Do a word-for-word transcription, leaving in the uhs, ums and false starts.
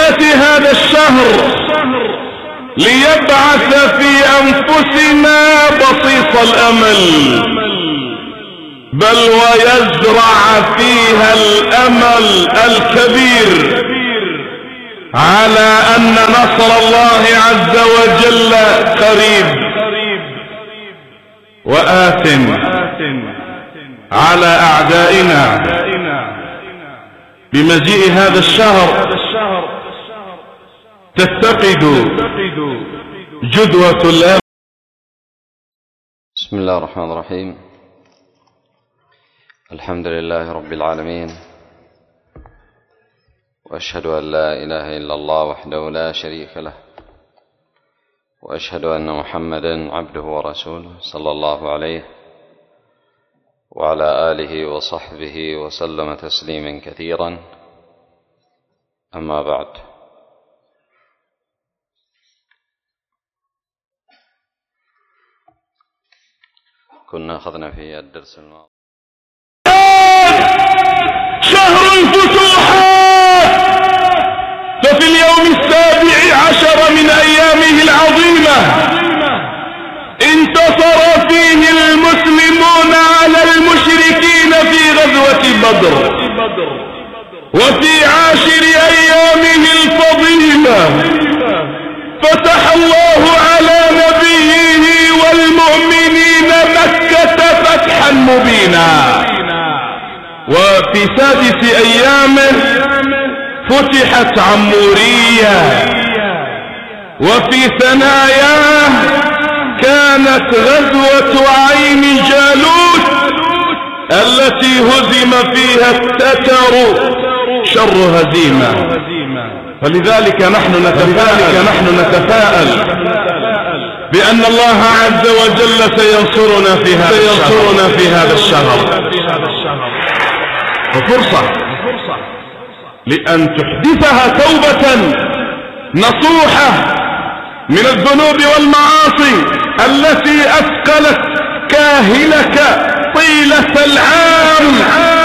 فات هذا الشهر ليبعث في أنفسنا بصيص الأمل، بل ويزرع فيها الأمل الكبير على أن نصر الله عز وجل قريب، وآت على أعدائنا بمجيء هذا الشهر تتقد جدوة الأمل. بسم الله الرحمن الرحيم. الحمد لله رب العالمين، وأشهد أن لا إله إلا الله وحده لا شريك له، وأشهد أن محمدا عبده ورسوله صلى الله عليه وعلى آله وصحبه وسلم تسليما كثيرا. أما بعد، كنا أخذنا في الدرس الماضي شهر الفتوحات، ففي اليوم السابع عشر من أيامه العظيمة انتصر فيه المسلمون على المشركين في غزوة بدر، وفي عاشر أيامه الفضيلة فتح الله على نبيه والمؤمنين مكة فتحا مبينا، وفي سادس أيامه فتحت عمورية، وفي ثناياه كانت غزوة عين جالوت التي هزم فيها التتر شر هزيمة. فلذلك نحن نتفائل, نحن نتفائل بأن الله عز وجل سينصرنا في هذا سينصرنا في هذا الشهر، وفرصة لأن تحدثها توبة نصوحة من الذنوب والمعاصي التي أثقلت كاهلك طيلة العام